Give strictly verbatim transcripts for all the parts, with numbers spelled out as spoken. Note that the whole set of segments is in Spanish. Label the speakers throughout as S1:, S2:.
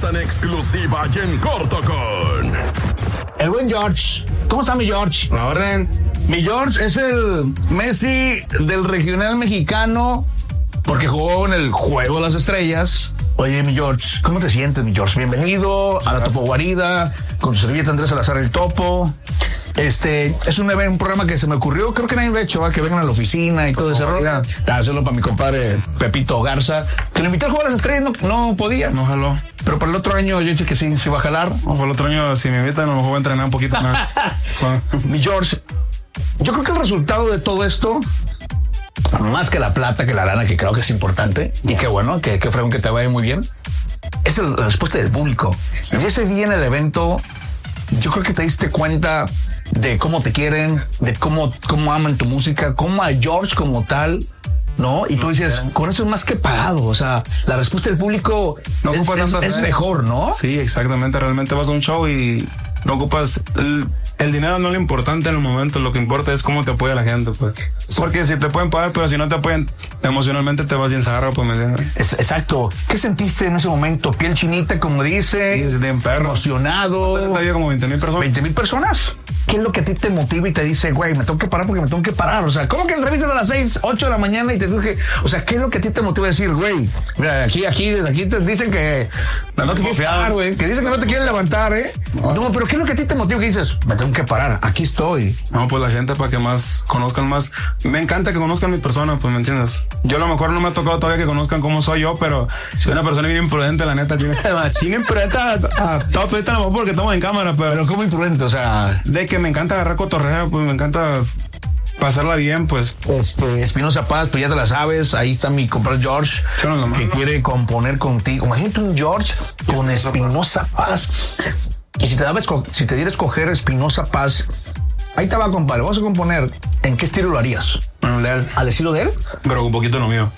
S1: entrevista en exclusiva y en corto con
S2: el buen George. ¿Cómo está mi George?
S3: La orden.
S2: Mi George es el Messi del regional mexicano porque jugó en el Juego de las Estrellas. Oye, mi George, ¿cómo te sientes, mi George? Bienvenido a la Topo Guarida con tu servilleta Andrés Salazar el Topo. Este, es un, un programa que se me ocurrió, creo que nadie lo ha hecho, ¿va? Que vengan a la oficina y todo ese rollo. Hacerlo para mi compadre Pepito Garza, que lo invité al Juego de las Estrellas, no, no podía.
S3: No jaló.
S2: Pero para el otro año yo dije que sí, se iba a jalar.
S3: O para el otro año, si me invitan, a lo mejor voy a entrenar un poquito más.
S2: Mi George, yo creo que el resultado de todo esto, más que la plata, que la lana, que creo que es importante, y qué bueno, que, que fregón que te vaya muy bien, es el, la respuesta del público. Sí. Y ese día en el evento, yo creo que te diste cuenta de cómo te quieren, de cómo, cómo aman tu música, cómo a George como tal, ¿no? Y tú dices, con eso es más que pagado. O sea, la respuesta del público no es, es, es mejor, ¿no?
S3: Sí, exactamente. Realmente vas a un show y no ocupas... El, el dinero no es lo importante en el momento. Lo que importa es cómo te apoya la gente, pues. Porque si te pueden pagar, pero si no te apoyan emocionalmente, te vas bien zarra, pues, ¿me entiendes?
S2: Es, exacto. ¿Qué sentiste en ese momento? Piel chinita, como dice.
S3: Sí, de perro.
S2: Emocionado.
S3: Había como veinte mil personas.
S2: ¿veinte mil personas? ¿Qué es lo que a ti te motiva y te dice, güey, me tengo que parar porque me tengo que parar? O sea, ¿cómo que entrevistas a las seis, ocho de la mañana y te dije, o sea, ¿qué es lo que a ti te motiva a decir, güey? Mira, aquí, aquí, desde aquí te dicen que no, no te quieres parar, güey. Que dicen que no te quieren levantar, ¿eh? No. no, pero ¿qué es lo que a ti te motiva? Que dices, me tengo que parar, aquí estoy.
S3: No, pues la gente para que más conozcan más. Me encanta que conozcan mi persona, pues, ¿me entiendes? Yo a lo mejor no me ha tocado todavía que conozcan cómo soy yo, pero si una persona bien imprudente, la neta, tiene machín imprudente a, a top, ahorita a lo mejor porque estamos en cámara, pero...
S2: Pero ¿cómo imprudente? O sea...
S3: De que me encanta agarrar cotorreo, pues me encanta pasarla bien, pues.
S2: Este, Espinosa Paz, pues ya te la sabes, ahí está mi compadre George, no que quiere componer contigo. Imagínate un George con Espinosa Paz. Y si te daba, si te diera a escoger Espinosa Paz, ahí te va, compadre, vamos a componer. ¿En qué estilo lo harías?
S3: Bueno, leal.
S2: ¿Al estilo de él?
S3: Pero un poquito lo mío.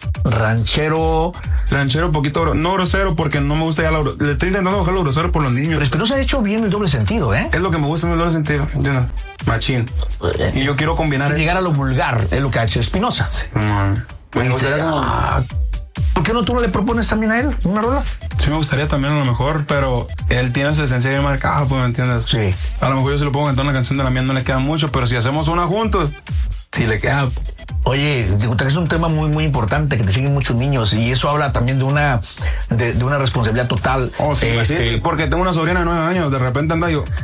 S2: Ranchero.
S3: Ranchero, un poquito, no grosero, porque no me gusta ya la... Le estoy intentando bajar lo grosero por los niños.
S2: Pero Espinosa ha hecho bien el doble sentido, ¿eh?
S3: Es lo que me gusta el doble sentido, ¿entiendes? Machín. Y yo quiero combinar...
S2: Sin llegar a lo vulgar, es lo que ha hecho Espinosa.
S3: Sí. Mm. Me gustaría...
S2: Ah, ¿por qué no tú no le propones también a él una rola?
S3: Sí me gustaría también a lo mejor, pero él tiene su esencia bien marcada, pues, ¿me entiendes?
S2: Sí.
S3: A lo mejor yo se lo pongo a cantar una canción de la mía, no le queda mucho, pero si hacemos una juntos, sí le queda...
S2: Oye, es un tema muy, muy importante, que te siguen muchos niños, y eso habla también de una de, de una responsabilidad total.
S3: Oh, sí, este... sí, porque tengo una sobrina de nueve años, de repente anda yo...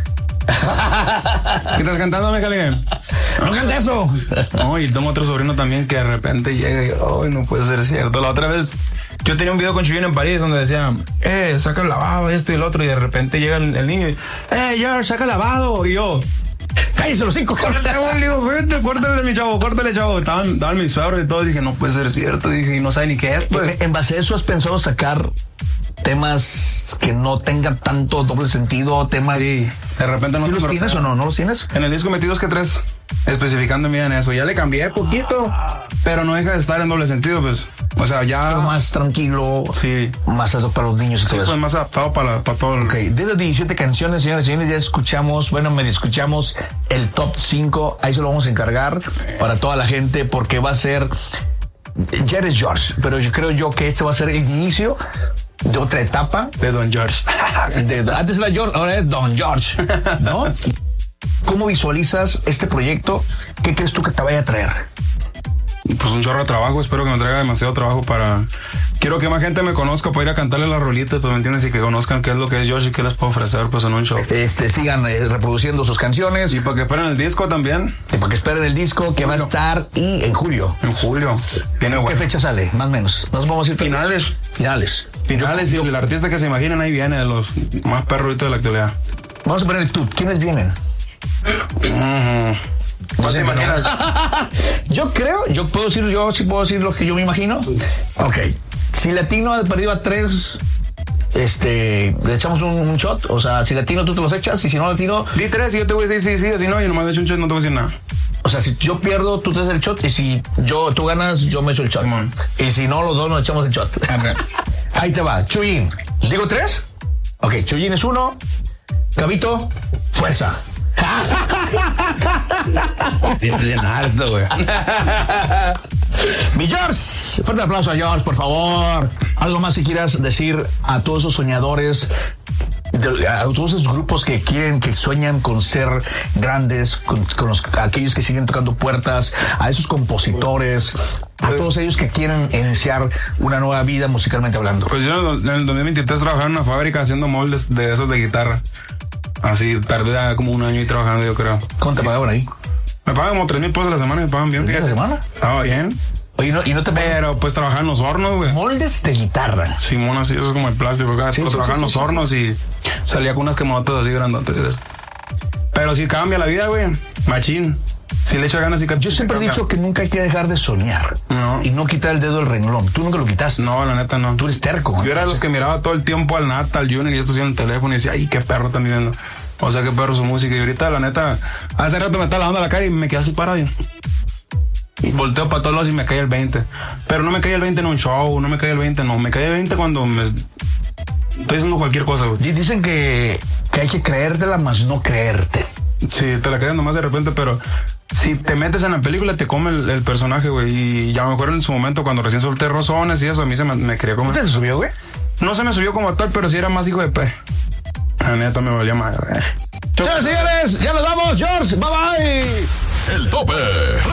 S3: ¿Qué estás cantando, mi Cali?
S2: No cante eso.
S3: No, y tengo otro sobrino también que de repente llega y ay, no puede ser cierto. La otra vez yo tenía un video con Chuyín en París donde decía, eh, saca el lavado, esto y el otro, y de repente llega el, el niño y, eh, George, saca el lavado, y yo...
S2: ¡Cállese los cinco!
S3: ¡Córtale, córtale, mi chavo! ¡Córtale, chavo! Estaban, estaban mis suegros y todo. Dije, no puede ser cierto. Dije, y no sabe ni qué es. Pues.
S2: En base a eso, ¿has pensado sacar temas que no tengan tanto doble sentido? Temas...
S3: Sí. De repente no...
S2: ¿Sí los tienes o no? ¿No los tienes?
S3: En el disco metí dos que tres, especificando bien eso. Ya le cambié poquito, pero no deja de estar en doble sentido, pues. O sea, ya...
S2: Pero más tranquilo.
S3: Sí.
S2: Más adaptado para los niños y
S3: sí,
S2: todo
S3: pues
S2: eso.
S3: Más adaptado para, para todo.
S2: Ok, de las diecisiete canciones, señores y señores, ya escuchamos, bueno, medio escuchamos el top cinco. Ahí se lo vamos a encargar para toda la gente, porque va a ser... Ya eres George, pero yo creo yo que este va a ser el inicio de otra etapa.
S3: De Don George.
S2: de, antes era George, ahora es Don George, ¿no? ¿Cómo visualizas este proyecto? ¿Qué crees tú que te vaya a traer?
S3: Pues un chorro de trabajo, espero que me traiga demasiado trabajo para... Quiero que más gente me conozca para ir a cantarle las rolitas, pues, ¿me entiendes? Y que conozcan qué es lo que es George y qué les puedo ofrecer, pues, en un show.
S2: Este, sigan eh, reproduciendo sus canciones.
S3: Y para que esperen el disco también.
S2: Y para que esperen el disco que julio. Va a estar y en julio.
S3: En julio. Viene
S2: ¿Qué
S3: bueno.
S2: fecha sale? Más o menos. Nos vamos a ir
S3: finales.
S2: Finales.
S3: Finales, y el artista que se imaginen ahí viene, de los más perros de la actualidad.
S2: Vamos a poner el tú. ¿Quiénes vienen?
S3: Uh-huh.
S2: No sé, yo creo, yo puedo decir, yo sí puedo decir lo que yo me imagino. Ok. Si Latino ha perdido a tres, este, le echamos un, un shot. O sea, si Latino tú te los echas, y si no Latino.
S3: Di tres y yo te voy a decir sí, sí, o si no, yo nomás le echo un shot, no te voy a decir nada.
S2: O sea, si yo pierdo, tú te haces el shot, y si yo, tú ganas, yo me echo el shot.
S3: Simón.
S2: Y si no, los dos nos echamos el shot. Okay. Ahí te va. Chuyín. ¿Digo tres? Ok, Chuyín es uno. Gabito, fuerza.
S3: Bien harto, güey.
S2: Mi George, fuerte aplauso a George, por favor. Algo más si quieras decir a todos esos soñadores, de, a todos esos grupos que quieren, que sueñan con ser grandes, con, con los, aquellos que siguen tocando puertas, a esos compositores, a todos ellos que quieren iniciar una nueva vida musicalmente hablando.
S3: Pues yo en el dos mil veintitrés trabajaba en una fábrica haciendo moldes de esos de guitarra. Así, tardé como un año y trabajando, yo creo.
S2: ¿Cuánto te pagaban ahí?
S3: Me pagan como tres mil pesos a la semana, me pagan bien.
S2: ¿A la semana?
S3: Estaba bien.
S2: Oye, no, y no te pagan.
S3: Pero pues trabajaba en los hornos, güey.
S2: Moldes de guitarra.
S3: Simón, así, eso es como el plástico. Acá,
S2: Sí,
S3: pero
S2: sí,
S3: trabajaba
S2: sí,
S3: en los
S2: sí,
S3: hornos y salía con unas quemotas así grandotes. Pero sí cambia la vida, güey. Machín. Si le echa ganas y
S2: Yo siempre he dicho que nunca hay que dejar de soñar.
S3: No.
S2: Y no quitar el dedo del renglón. Tú nunca lo quitaste.
S3: No, la neta no.
S2: Tú eres terco.
S3: Yo era de los que miraba todo el tiempo al Nata, al Junior y esto en el teléfono y decía, ay, qué perro están viviendo. O sea, qué perro su música. Y ahorita, la neta, hace rato me estaba lavando la cara y me quedé así parado. Y volteo para todos lados y me cae el veinte. Pero no me cae el veinte en un show, no me cae el veinte, no. Me cae el veinte cuando me... estoy haciendo cualquier cosa, güey.
S2: Dicen que, que hay que creértela, más no creerte.
S3: Sí, te la crees nomás de repente, pero si te metes en la película te come el, el personaje, güey. Y ya a lo mejor en su momento, cuando recién solté Rosones y eso, a mí se me, me quería comer.
S2: ¿Te se subió, güey?
S3: No se me subió como tal, pero sí era más hijo de pe. La neta me valía más, güey.
S2: Señores, señores, ya nos vamos, George. Bye bye.
S1: El tope.